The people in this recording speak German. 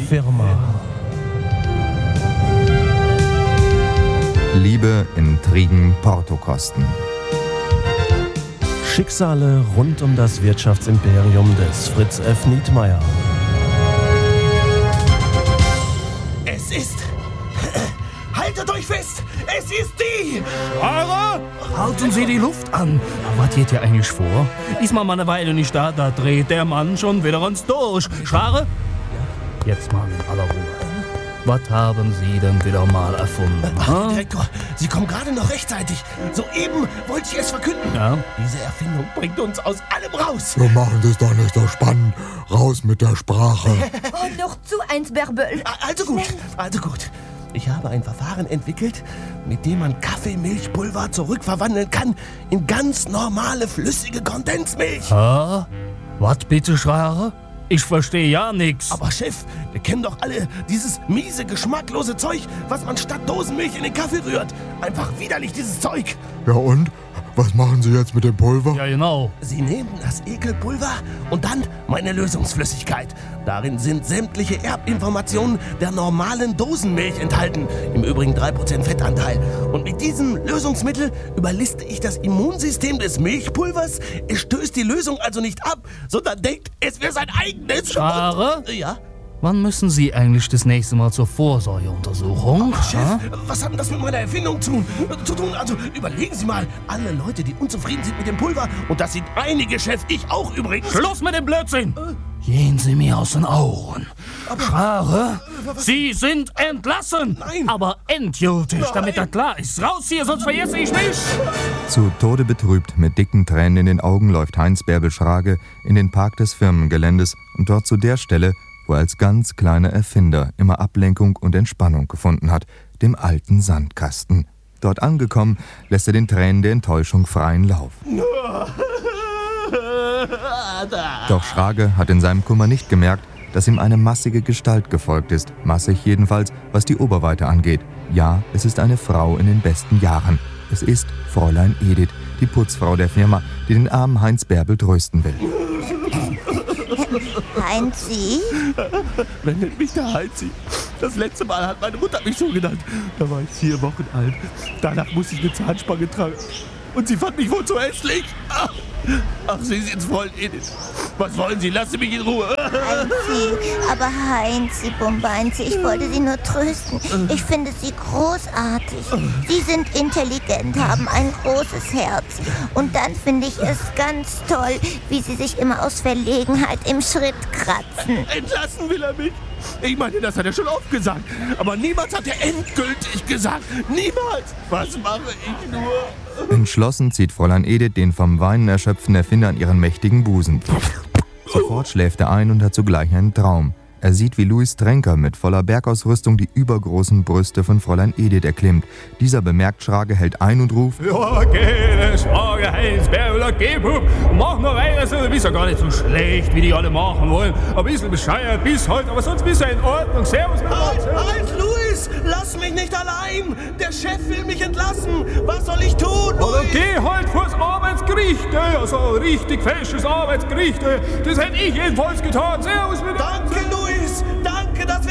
Firma. Liebe, Intrigen, Portokosten. Schicksale rund um das Wirtschaftsimperium des Fritz F. Nietmeyer. Es ist... Haltet euch fest! Es ist die... Fahrer, halten Sie die Luft an. Was geht hier eigentlich vor? Ist man mal eine Weile nicht da dreht der Mann schon wieder uns durch. Schware? Jetzt mal in aller Ruhe. Was haben Sie denn wieder mal erfunden? Ach, Direktor, Sie kommen gerade noch rechtzeitig. Soeben wollte ich es verkünden. Ja? Diese Erfindung bringt uns aus allem raus. So machen Sie es doch nicht so spannend. Raus mit der Sprache. Oh, noch zu eins, Bärbel. Also gut. Ich habe ein Verfahren entwickelt, mit dem man Kaffeemilchpulver zurückverwandeln kann in ganz normale, flüssige Kondensmilch. Was bitte, Schware? Ich verstehe ja nix. Aber Chef, wir kennen doch alle dieses miese, geschmacklose Zeug, was man statt Dosenmilch in den Kaffee rührt. Einfach widerlich, dieses Zeug. Ja und? Was machen Sie jetzt mit dem Pulver? Ja, genau. Sie nehmen das Ekelpulver und dann meine Lösungsflüssigkeit. Darin sind sämtliche Erbinformationen der normalen Dosenmilch enthalten. Im Übrigen 3% Fettanteil. Und mit diesem Lösungsmittel überliste ich das Immunsystem des Milchpulvers. Es stößt die Lösung also nicht ab, sondern denkt, es wäre sein eigenes. Schware? Ja? Wann müssen Sie eigentlich das nächste Mal zur Vorsorgeuntersuchung? Chef, was hat denn das mit meiner Erfindung zu tun? Also überlegen Sie mal, alle Leute, die unzufrieden sind mit dem Pulver, und das sind einige, Chef, ich auch übrigens. Schluss mit dem Blödsinn! Gehen Sie mir aus den Augen. Schware, Sie sind entlassen! Nein! Aber endgültig, damit das klar ist. Raus hier, sonst vergesse ich mich! Zu Tode betrübt, mit dicken Tränen in den Augen, läuft Heinz Bärbel Schrage in den Park des Firmengeländes und dort zu der Stelle, wo er als ganz kleiner Erfinder immer Ablenkung und Entspannung gefunden hat, dem alten Sandkasten. Dort angekommen, lässt er den Tränen der Enttäuschung freien Lauf. Doch Schrage hat in seinem Kummer nicht gemerkt, dass ihm eine massige Gestalt gefolgt ist, massig jedenfalls, was die Oberweite angeht. Ja, es ist eine Frau in den besten Jahren. Es ist Fräulein Edith, die Putzfrau der Firma, die den armen Heinz Bärbel trösten will. Heinzi? Wer nennt mich der Heinzi? Das letzte Mal hat meine Mutter mich so genannt. Da war ich 4 Wochen alt. Danach musste ich eine Zahnspange tragen. Und sie fand mich wohl zu hässlich. Ach, Sie sind's voll, Edith. Was wollen Sie? Lassen Sie mich in Ruhe. Heinzi, Bumbeinzi, ich wollte Sie nur trösten. Ich finde Sie großartig. Sie sind intelligent, haben ein großes Herz. Und dann finde ich es ganz toll, wie Sie sich immer aus Verlegenheit im Schritt kratzen. Entlassen will er mich. Ich meine, das hat er schon oft gesagt. Aber niemals hat er endgültig gesagt. Niemals. Was mache ich nur? Entschlossen zieht Fräulein Edith den vom Weinen erschöpften Erfinder an ihren mächtigen Busen. Sofort schläft er ein und hat zugleich einen Traum. Er sieht, wie Louis Tränker mit voller Bergausrüstung die übergroßen Brüste von Fräulein Edith erklimmt. Dieser bemerkt Schrage, hält ein und ruft: Ja, keine Schrage, Heinz Bärbel, geh, Bub. Mach nur weiter so, du bist ja gar nicht so schlecht, wie die alle machen wollen. Ein bisschen bescheuert bis heute, aber sonst bist du in Ordnung. Servus, Halt, Louis! Lass mich nicht allein! Der Chef will mich entlassen! Was soll ich tun, Louis? Oder geh halt vors Arbeitsgericht, also richtig fesches Arbeitsgericht. Das hätte ich jedenfalls getan. Servus, Danke, Louis!